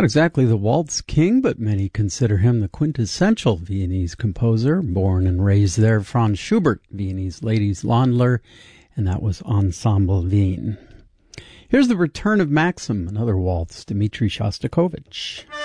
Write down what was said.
Not exactly the waltz king, but many consider him the quintessential Viennese composer. Born and raised there, Franz Schubert, Viennese ladies' Landler, and that was Ensemble Wien. Here's the return of Maxim, another waltz, Dmitri Shostakovich.